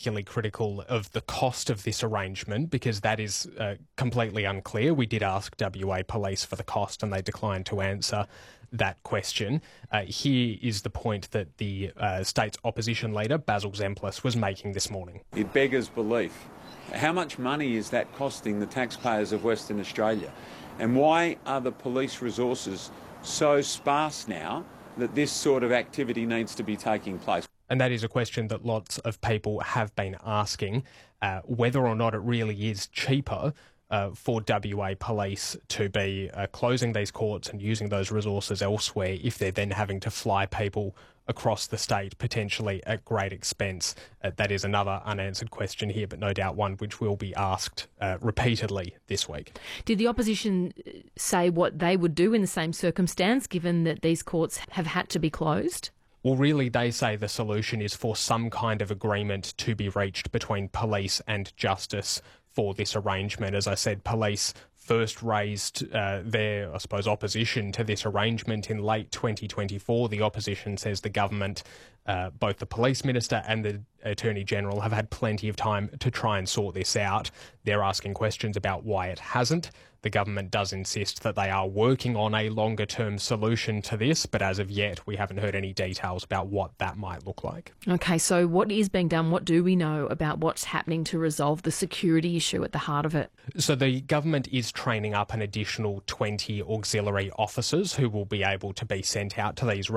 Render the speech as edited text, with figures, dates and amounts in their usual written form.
particularly critical of the cost of this arrangement because that is completely unclear. We did ask WA Police for the cost and they declined to answer that question. Here is the point that the state's opposition leader, Basil Zemplis, was making this morning. It beggars belief. How much money is that costing the taxpayers of Western Australia? And why are the police resources so sparse now that this sort of activity needs to be taking place? And that is a question that lots of people have been asking, whether or not it really is cheaper for WA Police to be closing these courts and using those resources elsewhere if they're then having to fly people across the state, potentially at great expense. That is another unanswered question here, but no doubt one which will be asked repeatedly this week. Did the opposition say what they would do in the same circumstance, given that these courts have had to be closed? Well, really, they say the solution is for some kind of agreement to be reached between police and justice for this arrangement. As I said, police first raised their, I suppose, opposition to this arrangement in late 2024. The opposition says the government, both the police minister and the Attorney General, have had plenty of time to try and sort this out. They're asking questions about why it hasn't. The government does insist that they are working on a longer-term solution to this, but as of yet, we haven't heard any details about what that might look like. Okay, so what is being done? What do we know about what's happening to resolve the security issue at the heart of it? So the government is training up an additional 20 auxiliary officers who will be able to be sent out to these